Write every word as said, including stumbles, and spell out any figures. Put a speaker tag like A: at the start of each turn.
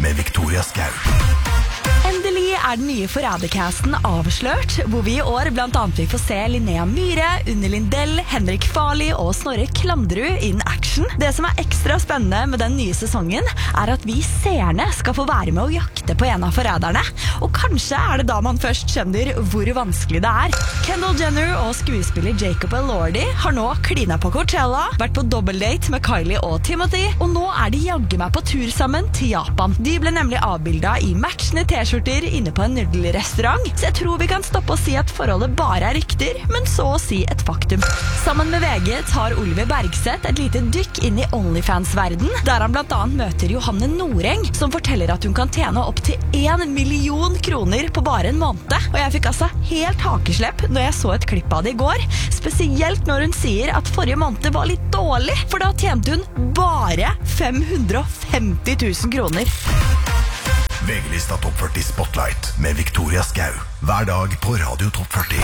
A: med Victoria Skau.
B: Endelig er den nye Forrædercasten avslørt, hvor vi i år blant annet vil få se Linnea Myhre, Unni Lindell, Henrik Farley og Snorre Klandrud innen action. Det som er ekstra spennende med den nye sesongen, er at vi seerne skal få være med å jakte på en av forræderne. Og kanskje er det da man først skjønner hvor vanskelig det er. Kendall Jenner og skuespiller Jacob Elordi har nå klina på Coachella, vært på dobbeldate med Kylie og Timothy, og nå er de jagge meg på tur sammen til Japan. De ble nemlig avbildet i matchende t-skjorter inne på en nudelrestaurant, så jeg tror vi kan stoppe og si at forholdet bare er rykter, men så å si et faktum. Sammen med V G tar Oliver Bergseth et lite dykk inn i OnlyFans-verden, der han blant annet møter Johanne Noreng, som forteller at hun kan tjene opp til en million kroner på bare en måned. Og jeg fikk altså helt hakeslepp når jeg så et klipp av det i går, spesielt når hun sier at forrige måned var litt dårlig, for da tjente hun bare fem hundre og femti tusen kroner.
A: V G-lista Topp førti Spotlight med Victoria Skau. Hver dag på Radio Topp førti.